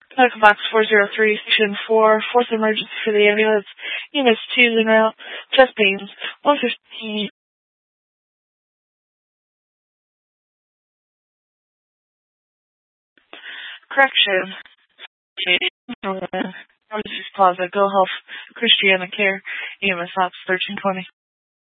Medical Box 403, Section 4, fourth emergency for the ambulance. EMS 2, en route. Chest pains. 115. Correction. Pharmacy's Plaza, Go Health, Christiana Care, EMS Ops 1320.